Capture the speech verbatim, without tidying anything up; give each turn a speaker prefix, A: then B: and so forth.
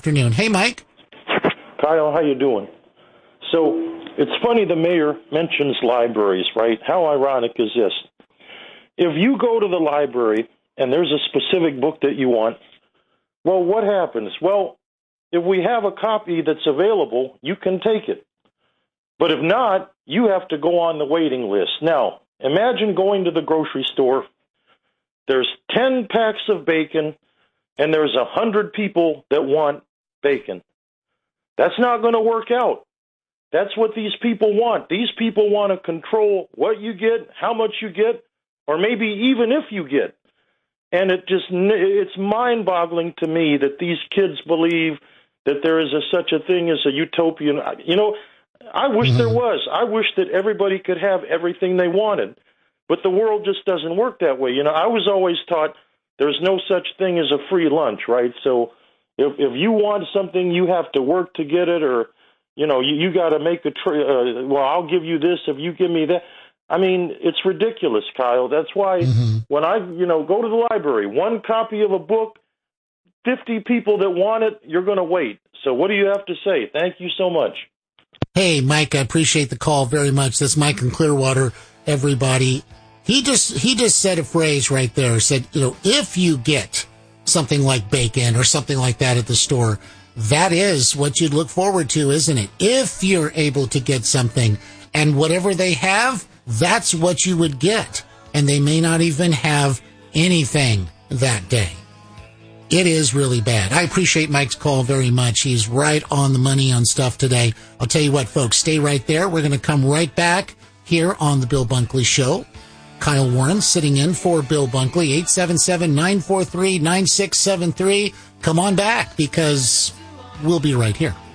A: afternoon. Hey, Mike.
B: Kyle, how you doing? So it's funny the mayor mentions libraries, right? How ironic is this? If you go to the library and there's a specific book that you want, well, what happens? Well, if we have a copy that's available, you can take it. But if not, you have to go on the waiting list. Now, imagine going to the grocery store. There's ten packs of bacon, and there's one hundred people that want bacon. That's not going to work out. That's what these people want. These people want to control what you get, how much you get, or maybe even if you get. And it just it's mind-boggling to me that these kids believe that there is a, such a thing as a utopian. You know, I wish mm-hmm. there was. I wish that everybody could have everything they wanted. But the world just doesn't work that way. You know, I was always taught there's no such thing as a free lunch, right? So if if you want something, you have to work to get it, or, you know, you, you got to make a, tr- uh, well, I'll give you this if you give me that. I mean, it's ridiculous, Kyle. That's why mm-hmm. when I, you know, go to the library, one copy of a book, fifty people that want it, you're going to wait. So what do you have to say? Thank you so much.
A: Hey, Mike, I appreciate the call very much. That's Mike in Clearwater, everybody. He just he just said a phrase right there, said, you know, if you get something like bacon or something like that at the store, that is what you'd look forward to, isn't it? If you're able to get something, and whatever they have, that's what you would get. And they may not even have anything that day. It is really bad. I appreciate Mike's call very much. He's right on the money on stuff today. I'll tell you what, folks, stay right there. We're going to come right back here on the Bill Bunkley Show. Kyle Warren sitting in for Bill Bunkley, eight seven seven, nine four three, nine six seven three. Come on back, because we'll be right here.